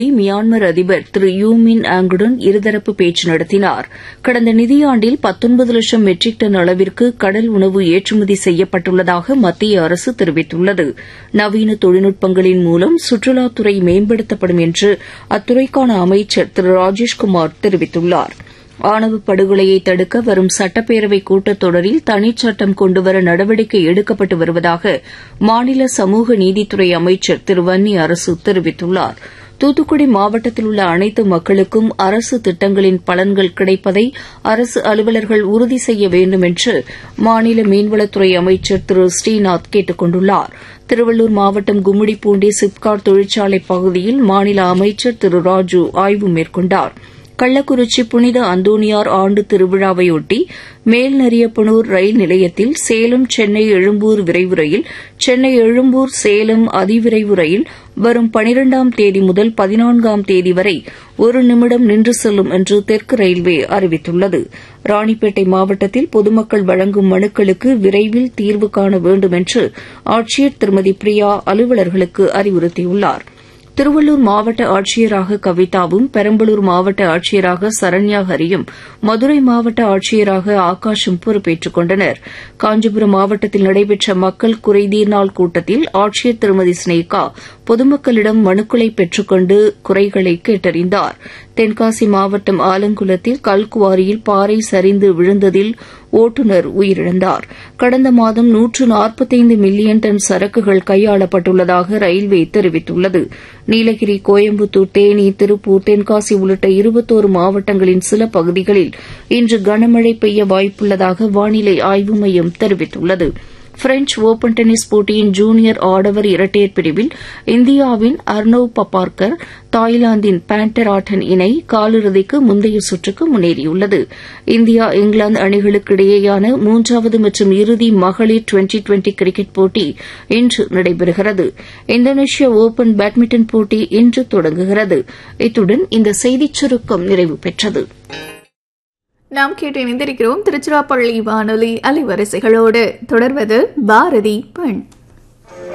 Myanmar அதிபர் திரு you மின் ஆங்குடன் இருதரப்பு பேச்சு நடத்தினார். கடந்த நிதியாண்டில் 19 லட்சம் மெட்ரிக் டன் அளவிற்கு கடல் உணவு ஏற்றுமதி செய்யப்பட்டுள்ளதாக மத்திய அரசு தெரிவித்துள்ளது. நவீன தொழில்நுட்பங்களின் மூலம் சுற்றுலாத்துறை மேம்படுத்தப்படும் என்று அத்துறைக்கான அமைச்சர் திரு ராஜேஷ்குமார் தெரிவித்துள்ளார். ஆணவ படுகொலையை தடுக்க வரும் சட்டப்பேரவை கூட்டத்தொடரில் தனிச்சட்டம் கொண்டுவர நடவடிக்கை எடுக்கப்பட்டு வருவதாக மாநில சமூக நீதித்துறை அமைச்சர் திரு வன்னி அரசு தெரிவித்துள்ளார். தூத்துக்குடி மாவட்டத்தில் உள்ள அனைத்து மக்களுக்கும் அரசு திட்டங்களின் பலன்கள் கிடைப்பதை அரசு அலுவலர்கள் உறுதி செய்ய வேண்டும் என்று மாநில மீன்வளத்துறை அமைச்சர் திரு ஸ்ரீநாத் கேட்டுக் கொண்டுள்ளார். திருவள்ளூர் மாவட்டம் கும்மிடிப்பூண்டி சிப்காட் தொழிற்சாலை பகுதியில் மாநில அமைச்சர் திரு ராஜு ஆய்வு மேற்கொண்டார். கள்ளக்குறிச்சி புனித அந்தோணியார் ஆண்டு திருவிழாவையொட்டி மேல்நரியப்பனூர் ரயில் நிலையத்தில் சேலம் சென்னை எழும்பூர் விரைவு ரயில், சென்னை எழும்பூர் சேலம் அதிவிரைவு ரயில் வரும் 12ஆம் தேதி முதல் 14ஆம் தேதி வரை 1 நிமிடம் நின்று செல்லும் என்று தெற்கு ரயில்வே அறிவித்துள்ளது. ராணிப்பேட்டை மாவட்டத்தில் பொதுமக்கள் வழங்கும் மனுக்களுக்கு விரைவில் தீர்வு காண வேண்டும் என்று ஆட்சியர் திருமதி பிரியா அலுவலர்களுக்கு அறிவுறுத்தியுள்ளார். திருவள்ளூர் மாவட்ட ஆட்சியராக கவிதாவும், பெரம்பலூர் மாவட்ட ஆட்சியராக சரண்யா ஹரியும், மதுரை மாவட்ட ஆட்சியராக ஆகாஷும் பொறுப்பேற்றுக் கொண்டனர். காஞ்சிபுரம் மாவட்டத்தில் நடைபெற்ற மக்கள் குறைதீர் நாள் கூட்டத்தில் ஆட்சியர் திருமதி ஸ்னேகா பொதுமக்களிடம் மனுக்களை பெற்றுக் கொண்டு குறைகளை கேட்டறிந்தார். தென்காசி மாவட்டம் ஆலங்குளத்தில் கல்குவாரியில் பாறை சரிந்து விழுந்ததில் ஓட்டுநர் உயிரிழந்தார். கடந்த மாதம் 145 மில்லியன் டன் சரக்குகள் கையாளப்பட்டுள்ளதாக ரயில்வே தெரிவித்துள்ளது. நீலகிரி, கோயம்புத்தூர், தேனி, திருப்பூர், தென்காசி உள்ளிட்ட 21 மாவட்டங்களின் சில பகுதிகளில் இன்று கனமழை பெய்ய வாய்ப்புள்ளதாக வானிலை ஆய்வு மையம் தெரிவித்துள்ளது. பிரெஞ்ச் ஒபன் டென்னிஸ் போட்டியின் ஜூனியர் ஆடவர் இரட்டையர் பிரிவில் இந்தியாவின் அர்னவ் பப்பார்கர், தாய்லாந்தின் பேண்டர் ஆட்டன் இணை காலிறுதிக்கு முந்தைய சுற்றுக்கு முன்னேறியுள்ளது. இந்தியா இங்கிலாந்து அணிகளுக்கு இடையேயான 3வது மற்றும் இறுதி மகளிர் டுவெண்டி கிரிக்கெட் போட்டி இன்று நடைபெறுகிறது. இந்தோனேஷியா ஒபன் பேட்மிண்டன் போட்டி இன்று தொடங்குகிறது. இத்துடன் இந்த செய்திச் சுருக்கம் நிறைவு பெற்றது. நாம் கேட்டு இணைந்திருக்கிறோம் திருச்சிராப்பள்ளி வானொலி அலைவரிசைகளோடு. தொடர்வது பாரதி பெண்.